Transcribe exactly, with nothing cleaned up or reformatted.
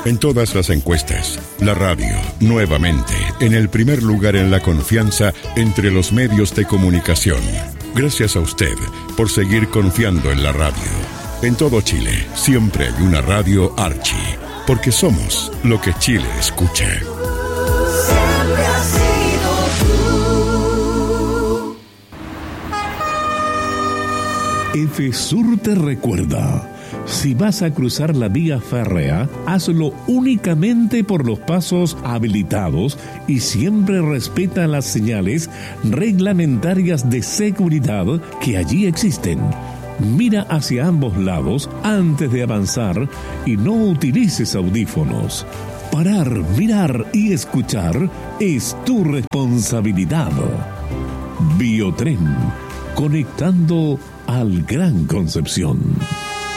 En todas las encuestas, la radio, nuevamente, en el primer lugar en la confianza entre los medios de comunicación. Gracias a usted por seguir confiando en la radio. En todo Chile, siempre hay una radio Archi, porque somos lo que Chile escucha. Siempre has sido tú. EFESUR te recuerda: si vas a cruzar la vía férrea, hazlo únicamente por los pasos habilitados y siempre respeta las señales reglamentarias de seguridad que allí existen. Mira hacia ambos lados antes de avanzar y no utilices audífonos. Parar, mirar y escuchar es tu responsabilidad. Biotren, conectando al Gran Concepción.